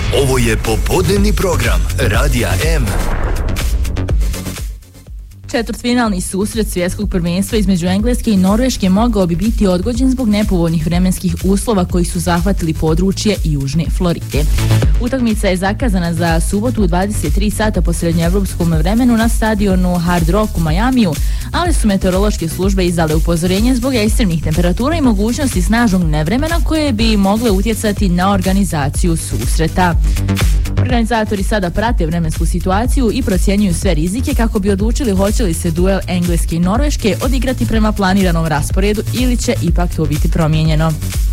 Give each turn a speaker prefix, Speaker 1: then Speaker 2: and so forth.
Speaker 1: Ovo je popodnevni program Radija M.
Speaker 2: Četvrtfinalni susret svjetskog prvenstva između Engleske i Norveške mogao bi biti odgođen zbog nepovoljnih vremenskih uslova koji su zahvatili područje Južne Floride. Utakmica je zakazana za subotu u 23 sata po srednjoevropskom vremenu na stadionu Hard Rock u Majamiju, ali su meteorološke službe izdale upozorenje zbog ekstremnih temperatura i mogućnosti snažnog nevremena koje bi mogle utjecati na organizaciju susreta. Organizatori sada prate vremensku situaciju i procjenjuju sve rizike kako bi odlučili hoće li se duel Engleske i Norveške odigrati prema planiranom rasporedu ili će ipak to biti promijenjeno.